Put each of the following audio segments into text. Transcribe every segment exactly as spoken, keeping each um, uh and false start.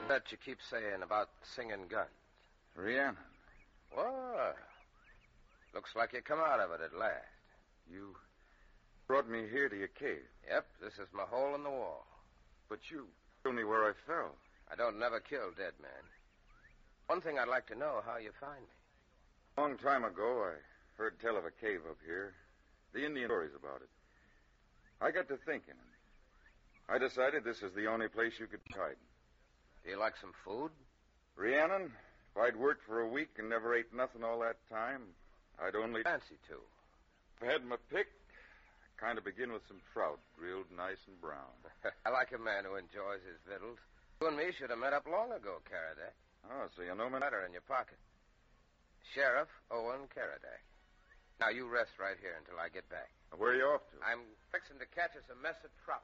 That you keep saying about singing guns. Rhiannon. Well, looks like you come out of it at last. You brought me here to your cave. Yep, this is my hole in the wall. But you told me where I fell. I don't never kill dead men. One thing I'd like to know, how you find me. A long time ago, I heard tell of a cave up here. The Indian stories about it. I got to thinking, and I decided this is the only place you could hide. Do you like some food? Rhiannon, if I'd worked for a week and never ate nothing all that time, I'd only... Fancy to. If I had my pick, I'd kind of begin with some trout, grilled nice and brown. I like a man who enjoys his victuals. You and me should have met up long ago, Caradak. Oh, so you know me? Letter in your pocket. Sheriff Owen Caradak. Now, you rest right here until I get back. Where are you off to? I'm fixing to catch us a mess of trout.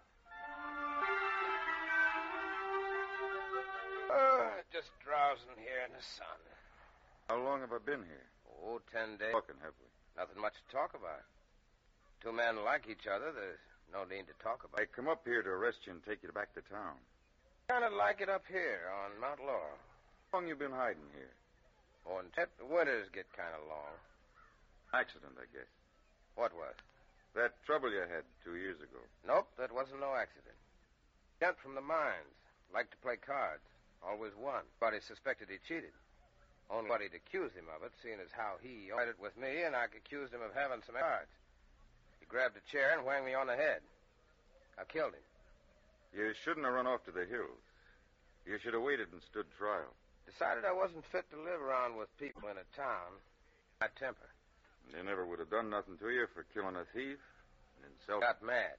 Oh, just drowsing here in the sun. How long have I been here? Oh, ten days. Talking, have we? Nothing much to talk about. Two men like each other, there's no need to talk about. I come up here to arrest you and take you back to town. Kind of like it up here on Mount Laurel. How long you been hiding here? Oh, and the winters get kind of long. Accident, I guess. What was? That trouble you had two years ago. Nope, that wasn't no accident. Gent from the mines. Liked to play cards. Always won. But he suspected he cheated. Only what he'd accused him of it, seeing as how he played it with me, and I accused him of having some cards. He grabbed a chair and whanged me on the head. I killed him. You shouldn't have run off to the hills. You should have waited and stood trial. Decided I wasn't fit to live around with people in a town. My temper. They never would have done nothing to you for killing a thief. And self... Got mad.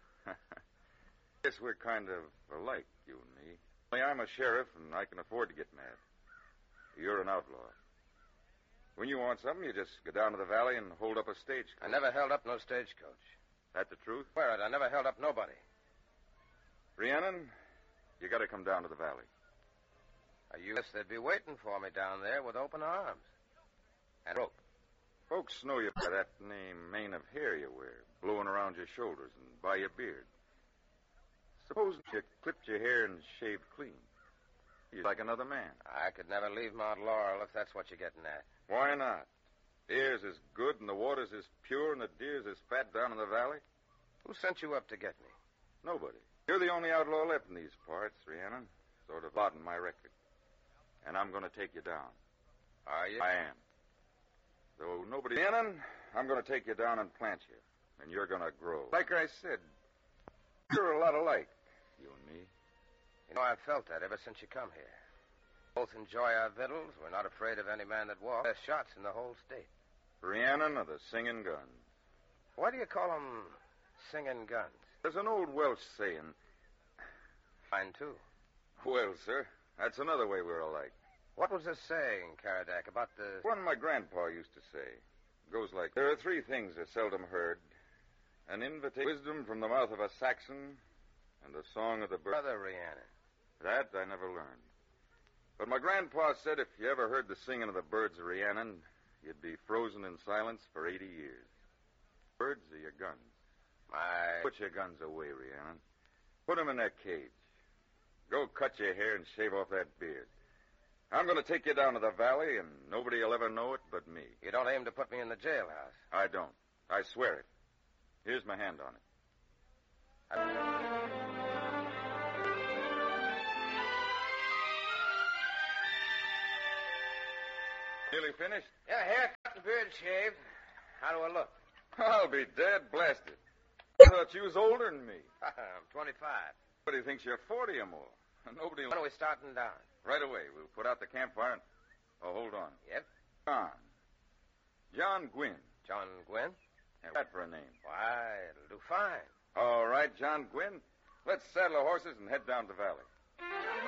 Guess we're kind of alike, you and me. Only I'm a sheriff, and I can afford to get mad. You're an outlaw. When you want something, you just go down to the valley and hold up a stagecoach. I never held up no stagecoach. That the truth? Swear it, I never held up nobody. Rhiannon, you got to come down to the valley. You guess they'd be waiting for me down there with open arms. And rope. Folks know you by that name mane of hair you wear, blowing around your shoulders and by your beard. Suppose you clipped your hair and shaved clean. You're like another man. I could never leave Mount Laurel if that's what you're getting at. Why not? The air's as good and the water's as pure and the deer's as fat down in the valley. Who sent you up to get me? Nobody. You're the only outlaw left in these parts, Rhiannon. Sort of blotting my record. And I'm going to take you down. Are you? I am. Though nobody... Rhiannon, I'm going to take you down and plant you. And you're going to grow. Like I said, you're a lot alike, you and me. You know, I've felt that ever since you come here. Both enjoy our victuals. We're not afraid of any man that walks. Best shots in the whole state. Rhiannon of the Singing Guns. Why do you call them singing guns? There's an old Welsh saying... Mine, too. Well, sir, that's another way we're alike. What was this saying, Caradak, about the... One my grandpa used to say. It goes like, there are three things are seldom heard. An invitation, wisdom from the mouth of a Saxon, and the song of the bird. Brother Rhiannon. That I never learned. But my grandpa said if you ever heard the singing of the birds of Rhiannon, you'd be frozen in silence for eighty years. Birds are your guns. My... Put your guns away, Rhiannon. Put 'em in that cage. Go cut your hair and shave off that beard. I'm going to take you down to the valley, and nobody will ever know it but me. You don't aim to put me in the jailhouse? I don't. I swear it. Here's my hand on it. I... Nearly finished? Yeah, haircut and beard shaved. How do I look? I'll be dead blasted. I thought you was older than me. I'm twenty-five. Nobody thinks you're forty or more. Nobody... When are we starting down? Right away. We'll put out the campfire and... Oh, hold on. Yep. John. John Gwynn. John Gwynn? Yeah, that for a name. Why, it'll do fine. All right, John Gwynn. Let's saddle our horses and head down the valley.